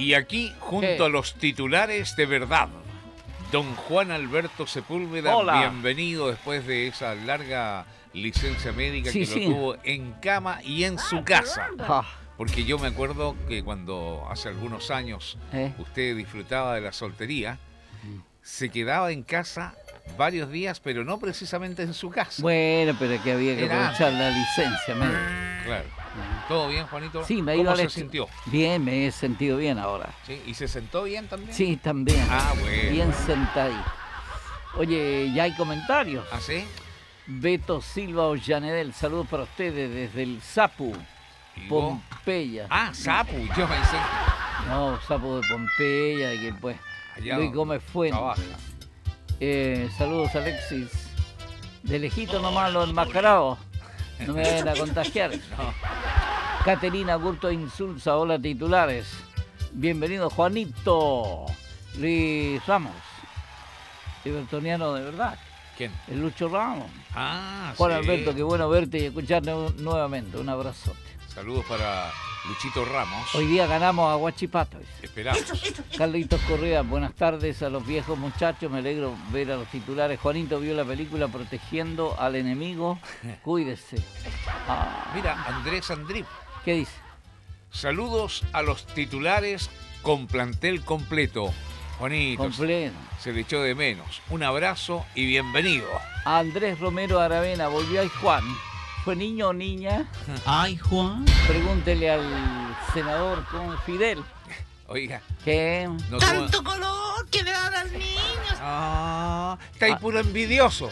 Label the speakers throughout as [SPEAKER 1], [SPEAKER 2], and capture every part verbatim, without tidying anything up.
[SPEAKER 1] Y aquí, junto
[SPEAKER 2] ¿Qué?
[SPEAKER 1] a los titulares de verdad, don Juan Alberto Sepúlveda,
[SPEAKER 2] Hola.
[SPEAKER 1] bienvenido después de esa larga licencia médica
[SPEAKER 2] Sí,
[SPEAKER 1] que
[SPEAKER 2] sí.
[SPEAKER 1] lo tuvo en cama y en su casa.
[SPEAKER 2] Ah,
[SPEAKER 1] Porque yo me acuerdo que cuando hace algunos años
[SPEAKER 2] ¿Eh?
[SPEAKER 1] usted disfrutaba de la soltería, se quedaba en casa varios días, pero no precisamente en su casa.
[SPEAKER 2] bueno, pero que había que
[SPEAKER 1] Era
[SPEAKER 2] aprovechar la licencia médica.
[SPEAKER 1] Claro. ¿Todo bien, Juanito?
[SPEAKER 2] Sí, me ha
[SPEAKER 1] ¿Cómo
[SPEAKER 2] ido al
[SPEAKER 1] se
[SPEAKER 2] ex-
[SPEAKER 1] sintió?
[SPEAKER 2] Bien, me he sentido bien ahora.
[SPEAKER 1] ¿Sí? ¿Y se sentó bien también?
[SPEAKER 2] Sí, también.
[SPEAKER 1] Ah, bueno.
[SPEAKER 2] Bien sentadito. Oye, ya hay comentarios.
[SPEAKER 1] ¿Ah, sí?
[SPEAKER 2] Beto Silva Ollanedel, saludos para ustedes desde el Sapu,
[SPEAKER 1] ¿Y vos?
[SPEAKER 2] Pompeya.
[SPEAKER 1] Ah, Sapu, yo pensé.
[SPEAKER 2] No, Sapu de Pompeya, que pues.
[SPEAKER 1] Allá
[SPEAKER 2] Luis Gómez Fuentes.
[SPEAKER 1] trabaja.
[SPEAKER 2] Eh, saludos, Alexis. De lejito nomás los enmascarados. No me vayan a contagiar.
[SPEAKER 1] No.
[SPEAKER 2] Caterina Gurto Insulza, hola titulares. Bienvenido, Juanito. Luis Ramos. Evertoniano de verdad.
[SPEAKER 1] ¿Quién?
[SPEAKER 2] El Lucho Ramos.
[SPEAKER 1] Ah,
[SPEAKER 2] Juan
[SPEAKER 1] sí.
[SPEAKER 2] Alberto, qué bueno verte y escucharte nu- nuevamente. Un abrazote.
[SPEAKER 1] Saludos para Luchito Ramos.
[SPEAKER 2] Hoy día ganamos a Huachipato.
[SPEAKER 1] Esperamos.
[SPEAKER 2] Carlitos Correa, buenas tardes a los viejos muchachos. Me alegro ver a los titulares. Juanito vio la película Protegiendo al Enemigo. Cuídese. Ah,
[SPEAKER 1] Mira, Andrés Andrip.
[SPEAKER 2] ¿qué dice?
[SPEAKER 1] Saludos a los titulares con plantel completo. Juanito,
[SPEAKER 2] Completo.
[SPEAKER 1] se le echó de menos. Un abrazo y bienvenido.
[SPEAKER 2] Andrés Romero Aravena, volvió ahí Juan. ¿Fue niño o niña?
[SPEAKER 3] Ay, Juan.
[SPEAKER 2] Pregúntele al senador con Fidel.
[SPEAKER 1] Oiga,
[SPEAKER 2] ¿Qué?
[SPEAKER 1] no tuvo-
[SPEAKER 3] Tanto color que le dan a los niños.
[SPEAKER 1] Ah, está ahí
[SPEAKER 2] Ah.
[SPEAKER 1] puro envidioso.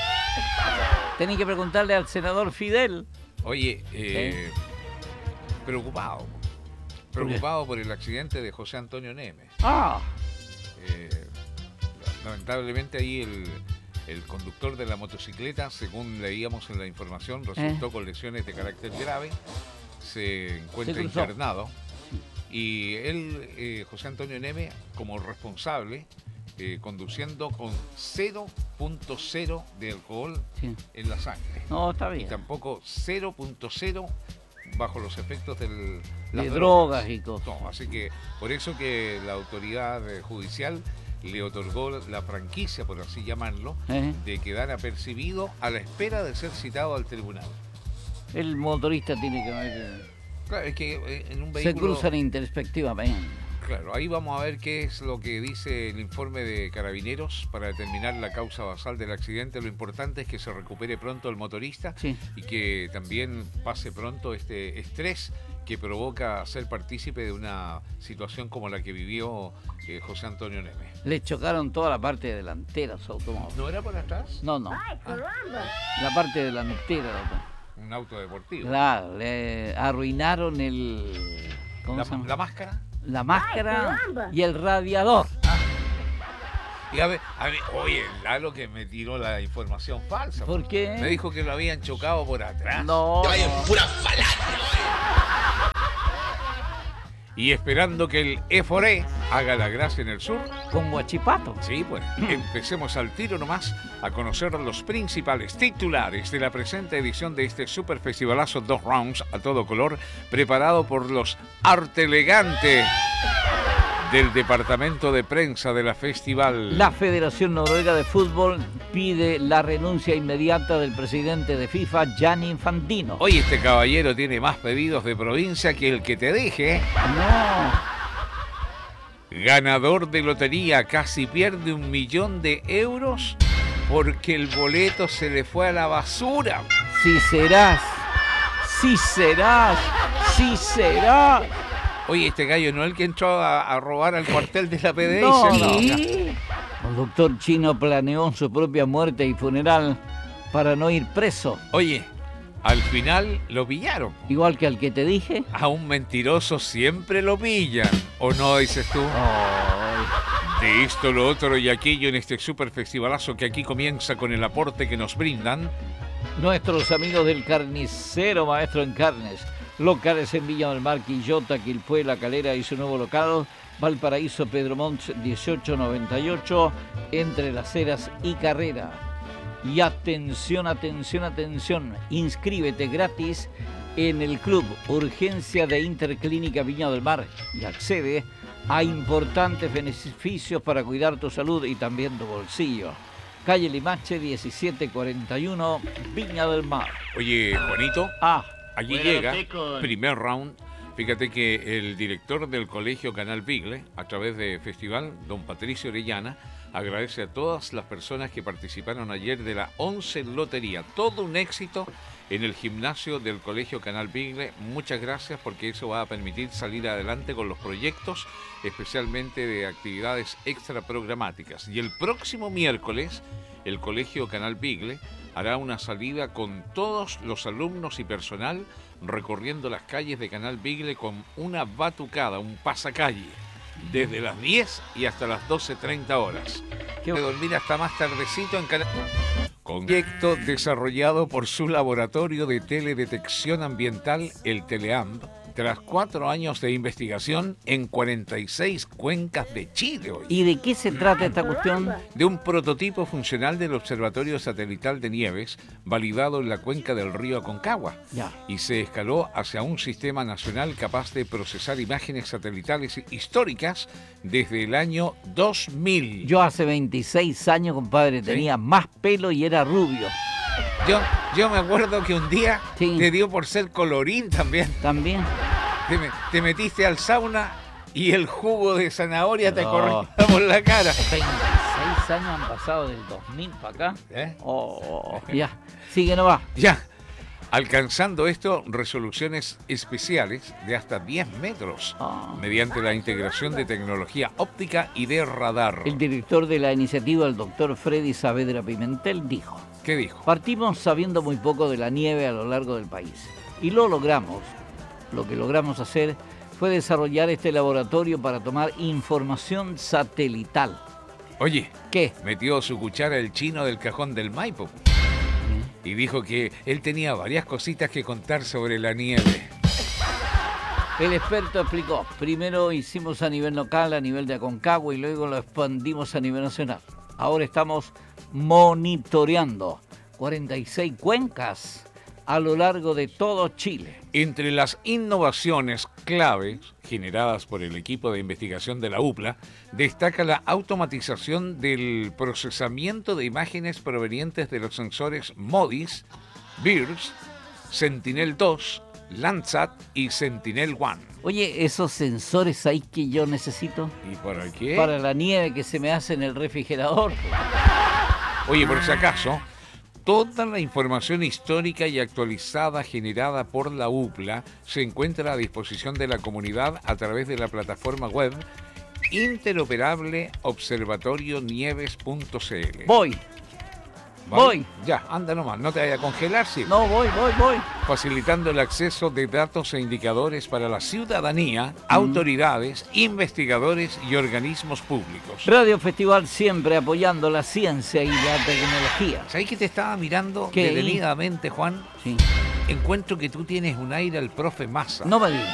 [SPEAKER 2] Tenés que preguntarle al senador Fidel.
[SPEAKER 1] Oye, eh, preocupado. Preocupado por el accidente de José Antonio Neme.
[SPEAKER 2] Ah,
[SPEAKER 1] Eh, lamentablemente ahí el, el conductor de la motocicleta, según leíamos en la información, resultó
[SPEAKER 2] Eh.
[SPEAKER 1] con lesiones de carácter grave. Se encuentra
[SPEAKER 2] Se cruzó.
[SPEAKER 1] internado. Y él, eh, José Antonio Neme, como responsable, eh, conduciendo con cero punto cero de alcohol
[SPEAKER 2] sí.
[SPEAKER 1] en la sangre.
[SPEAKER 2] No, está
[SPEAKER 1] Y
[SPEAKER 2] bien.
[SPEAKER 1] tampoco cero punto cero bajo los efectos del, las
[SPEAKER 2] De drogas y cosas.
[SPEAKER 1] No, así que por eso que la autoridad eh, judicial le otorgó la franquicia, por así llamarlo,
[SPEAKER 2] ¿Eh?
[SPEAKER 1] de quedar apercibido a la espera de ser citado al tribunal.
[SPEAKER 2] El motorista tiene que ver.
[SPEAKER 1] Claro, es que eh, en un
[SPEAKER 2] Se
[SPEAKER 1] vehículo...
[SPEAKER 2] cruzan introspectivamente.
[SPEAKER 1] Claro, ahí vamos a ver qué es lo que dice el informe de Carabineros para determinar la causa basal del accidente. Lo importante es que se recupere pronto el motorista
[SPEAKER 2] Sí.
[SPEAKER 1] y que también pase pronto este estrés que provoca ser partícipe de una situación como la que vivió eh, José Antonio Neme.
[SPEAKER 2] Le chocaron toda la parte delantera a su automóvil.
[SPEAKER 1] ¿No era por atrás?
[SPEAKER 2] No, no. La parte delantera. doctor.
[SPEAKER 1] Un auto deportivo.
[SPEAKER 2] Claro, le arruinaron el. ¿Cómo
[SPEAKER 1] La,
[SPEAKER 2] se llama?
[SPEAKER 1] la máscara.
[SPEAKER 2] La máscara y el radiador.
[SPEAKER 1] Y a ver, a ver, oye, Lalo que me tiró la información falsa.
[SPEAKER 2] ¿Por qué?
[SPEAKER 1] Me dijo que lo habían chocado por atrás.
[SPEAKER 2] No.
[SPEAKER 1] Y esperando que el Eforé haga la gracia en el sur.
[SPEAKER 2] Con Huachipato.
[SPEAKER 1] Sí, pues empecemos al tiro nomás a conocer los principales titulares de la presente edición de este super festivalazo dos rounds a todo color, preparado por los arte elegante del departamento de prensa de la festival.
[SPEAKER 2] La Federación Noruega de Fútbol pide la renuncia inmediata del presidente de FIFA, Gianni Infantino.
[SPEAKER 1] Hoy este caballero tiene más pedidos de provincia que el que te deje.
[SPEAKER 2] No.
[SPEAKER 1] Ganador de lotería casi pierde un millón de euros porque el boleto se le fue a la basura.
[SPEAKER 2] Si serás. Si serás. Si serás.
[SPEAKER 1] Oye, este gallo no es el que entró a, a robar al cuartel de la P D I.
[SPEAKER 2] No,
[SPEAKER 1] ¿sí?
[SPEAKER 2] no. El doctor Chino planeó su propia muerte y funeral para no ir preso.
[SPEAKER 1] Oye, al final lo pillaron.
[SPEAKER 2] Igual que al que te dije.
[SPEAKER 1] A un mentiroso siempre lo pillan. ¿O no dices tú?
[SPEAKER 2] Ay,
[SPEAKER 1] De esto, lo otro y aquello en este super festivalazo que aquí comienza con el aporte que nos brindan.
[SPEAKER 2] nuestros amigos del Carnicero Maestro en Carnes. Locales en Villa del Mar, Quillota, Quilpué, La Calera y su nuevo local, Valparaíso, Pedro Montt, dieciocho noventa y ocho, entre Las Heras y Carrera. Y atención, atención, atención, inscríbete gratis en el Club Urgencia de Interclínica Viña del Mar y accede a importantes beneficios para cuidar tu salud y también tu bolsillo. Calle Limache diecisiete cuarenta y uno, Viña del Mar.
[SPEAKER 1] Oye, Juanito,
[SPEAKER 2] Ah,
[SPEAKER 1] allí llega, primer round. Fíjate que el director del Colegio Canal Bigle, a través de Festival, don Patricio Orellana, agradece a todas las personas que participaron ayer de la once Lotería. Todo un éxito en el gimnasio del Colegio Canal Bigle. Muchas gracias, porque eso va a permitir salir adelante con los proyectos, especialmente de actividades extra programáticas. Y el próximo miércoles, el Colegio Canal Bigle hará una salida con todos los alumnos y personal recorriendo las calles de Canal Bigle con una batucada, un pasacalle, desde las diez y hasta las doce treinta horas.
[SPEAKER 2] Qué-
[SPEAKER 1] De dormir hasta más tardecito en Canal... Con proyecto desarrollado por su laboratorio de teledetección ambiental, el Teleamb, tras cuatro años de investigación en cuarenta y seis cuencas de Chile hoy.
[SPEAKER 2] ¿y de qué se trata esta cuestión?
[SPEAKER 1] De un prototipo funcional del Observatorio Satelital de Nieves, validado en la cuenca del río Aconcagua,
[SPEAKER 2] Ya.
[SPEAKER 1] y se escaló hacia un sistema nacional capaz de procesar imágenes satelitales históricas desde el año dos mil.
[SPEAKER 2] Yo hace veintiséis años, compadre,
[SPEAKER 1] ¿Sí?
[SPEAKER 2] tenía más pelo y era rubio.
[SPEAKER 1] Yo, yo me acuerdo que un día
[SPEAKER 2] Sí.
[SPEAKER 1] te dio por ser colorín también.
[SPEAKER 2] También.
[SPEAKER 1] Te, me- te metiste al sauna y el jugo de zanahoria te
[SPEAKER 2] No.
[SPEAKER 1] corría por la cara.
[SPEAKER 2] veintiséis años han pasado del dos mil para acá.
[SPEAKER 1] ¿Eh?
[SPEAKER 2] Oh, ya. Sigue, no va.
[SPEAKER 1] Ya, alcanzando esto resoluciones especiales de hasta diez metros,
[SPEAKER 2] Ah.
[SPEAKER 1] mediante la integración de tecnología óptica y de radar.
[SPEAKER 2] El director de la iniciativa, el doctor Freddy Saavedra Pimentel, dijo:
[SPEAKER 1] ¿Qué dijo?
[SPEAKER 2] partimos sabiendo muy poco de la nieve a lo largo del país. Y lo logramos. Lo que logramos hacer fue desarrollar este laboratorio para tomar información satelital.
[SPEAKER 1] Oye,
[SPEAKER 2] ¿Qué?
[SPEAKER 1] metió su cuchara el chino del cajón del Maipo y dijo que él tenía varias cositas que contar sobre la nieve.
[SPEAKER 2] El experto explicó: primero hicimos a nivel local, a nivel de Aconcagua, y luego lo expandimos a nivel nacional. Ahora estamos monitoreando cuarenta y seis cuencas a lo largo de todo Chile.
[SPEAKER 1] Entre las innovaciones claves generadas por el equipo de investigación de la UPLA, destaca la automatización del procesamiento de imágenes provenientes de los sensores MODIS, BIRS, Sentinel dos, Landsat y Sentinel uno.
[SPEAKER 2] Oye, esos sensores ahí que yo necesito
[SPEAKER 1] ¿Y para qué?
[SPEAKER 2] para la nieve que se me hace en el refrigerador.
[SPEAKER 1] Oye, por si acaso, toda la información histórica y actualizada generada por la UPLA se encuentra a disposición de la comunidad a través de la plataforma web interoperable observatorio nieves punto c l.
[SPEAKER 2] Voy,
[SPEAKER 1] ¿Vale?
[SPEAKER 2] voy.
[SPEAKER 1] Ya, anda nomás, no te vayas a congelar, sí.
[SPEAKER 2] no, voy, voy, voy.
[SPEAKER 1] Facilitando el acceso de datos e indicadores para la ciudadanía, autoridades, investigadores y organismos públicos.
[SPEAKER 2] Radio Festival siempre apoyando la ciencia y la tecnología.
[SPEAKER 1] ¿Sabes que te estaba mirando
[SPEAKER 2] ¿Qué?
[SPEAKER 1] detenidamente, Juan?
[SPEAKER 2] Sí.
[SPEAKER 1] Encuentro que tú tienes un aire al profe Massa.
[SPEAKER 2] No me digas.